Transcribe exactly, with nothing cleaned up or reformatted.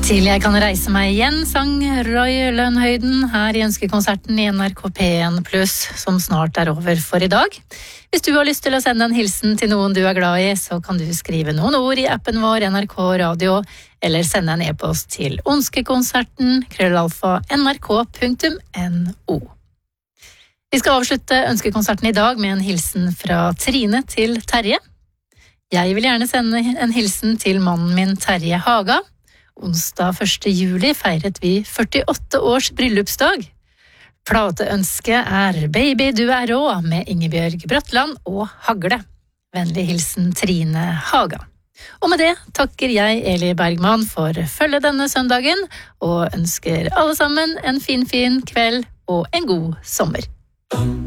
Til jeg kan reise meg igjen, sang Roy Lønnhøyden her i ønskekonserten i N R K P en pluss, som snart er over for i dag. Hvis du har lyst til å sende en hilsen til noen du er glad i, så kan du skrive noen ord i appen vår N R K Radio, eller sende en e-post til ønskekonserten krøllalfa nrk punktum no. Vi skal avslutte ønskekonserten i dag med en hilsen fra Trine til Terje. Jeg vil gjerne sende en hilsen til mannen min Terje Haga. Onsdag første juli feiret vi førtiåtte års bryllupsdag. Plateønske er Baby du er rå med Ingebjørg Bratland og Hagle. Vennlig hilsen Trine Haga. Og med det takker jeg Eli Bergman for følge denne søndagen, og ønsker alle sammen en fin, fin kveld og en god sommer.